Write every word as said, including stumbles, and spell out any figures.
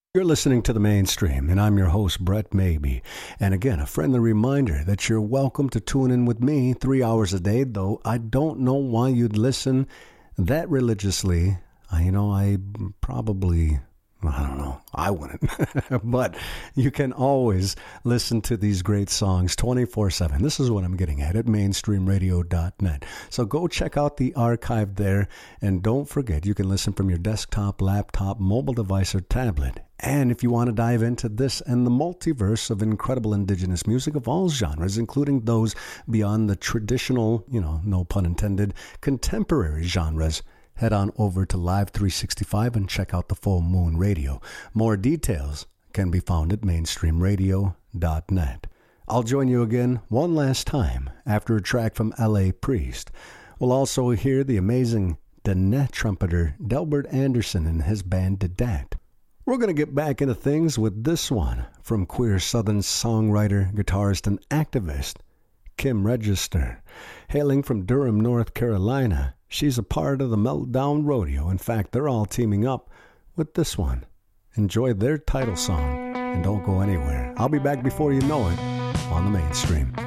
You're listening to The Mainstream, and I'm your host, Brett Maybe. And again, a friendly reminder that you're welcome to tune in with me three hours a day, though I don't know why you'd listen that religiously. I, you know, I probably... I don't know. I wouldn't. But you can always listen to these great songs twenty-four seven. This is what I'm getting at at mainstream radio dot net. So go check out the archive there. And don't forget, you can listen from your desktop, laptop, mobile device, or tablet. And if you want to dive into this and the multiverse of incredible indigenous music of all genres, including those beyond the traditional, you know, no pun intended, contemporary genres, head on over to Live three sixty-five and check out the Full Moon Radio. More details can be found at mainstream radio dot net. I'll join you again one last time after a track from L A Priest. We'll also hear the amazing Danette trumpeter Delbert Anderson and his band Dedat. We're going to get back into things with this one from queer Southern songwriter, guitarist, and activist Kim Register. Hailing from Durham, North Carolina, she's a part of the Meltdown Rodeo. In fact, they're all teaming up with this one. Enjoy their title song and don't go anywhere. I'll be back before you know it on The Mainstream.